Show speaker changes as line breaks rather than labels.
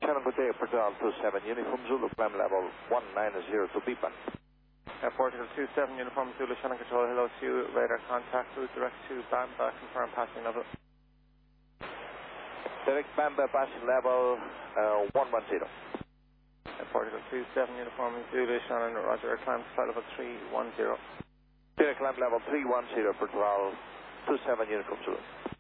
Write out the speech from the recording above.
Shannon, good day, Portugal 27, Uniform Zulu, climb level 190 to Pipa.
Portugal 27, Uniform Zulu, Shannon Control, hello to you, radar contact, route direct to Bamba, confirm passing level.
Direct Bamba, passing level 110.
Portugal 27, Uniform Zulu, Shannon, roger, climb flight level 310.
Direct climb level 310, Portugal 27, Uniform Zulu.